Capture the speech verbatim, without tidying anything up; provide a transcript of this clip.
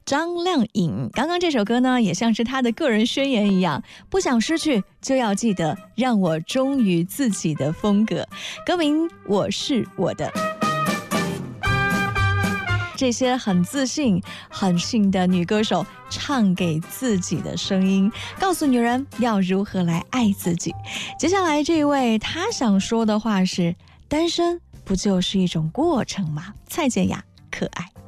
张靓颖。刚刚这首歌呢，也像是她的个人宣言一样，不想失去就要记得让我忠于自己的风格。歌名《我是我的》。这些很自信很性的女歌手唱给自己的声音，告诉女人要如何来爱自己。接下来这一位，她想说的话是，单身不就是一种过程吗？蔡健雅，可爱。